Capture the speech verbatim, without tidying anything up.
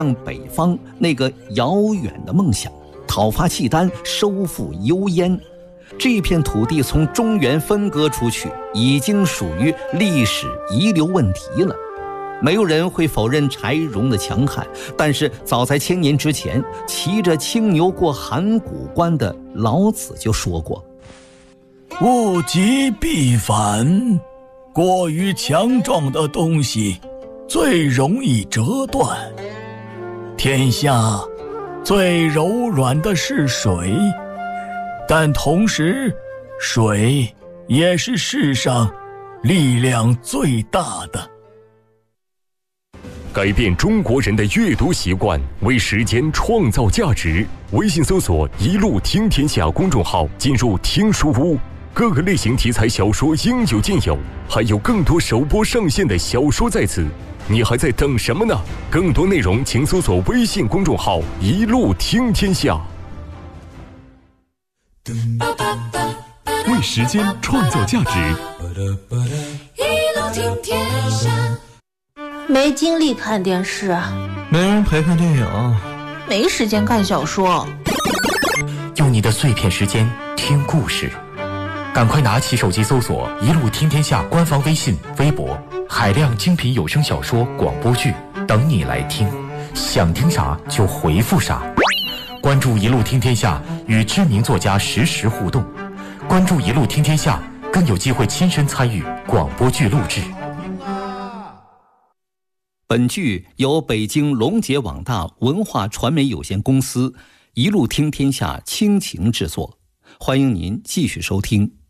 北方那个遥远的梦想，讨伐契丹，收复幽燕。这片土地从中原分割出去，已经属于历史遗留问题了。没有人会否认柴荣的强悍，但是早在千年之前，骑着青牛过函谷关的老子就说过： 物极必反，过于强壮的东西最容易折断。天下最柔软的是水，但同时水也是世上力量最大的。 改变中国人的阅读习惯，为时间创造价值。微信搜索一路听天下公众号，进入听书屋，各个类型题材小说应有尽有，还有更多首播上线的小说在此，你还在等什么呢？更多内容请搜索微信公众号一路听天下。 为时间创造价值， 一路听天下。 没精力看电视， 没人陪看电影， 没时间看小说。 用你的碎片时间听故事，赶快拿起手机搜索一路听天下官方微信微博，海量精品有声小说广播剧等你来听，想听啥就回复啥。关注一路听天下，与知名作家实时互动，关注一路听天下，更有机会亲身参与广播剧录制。 本剧由北京龙杰网大文化传媒有限公司一路听天下倾情制作，欢迎您继续收听。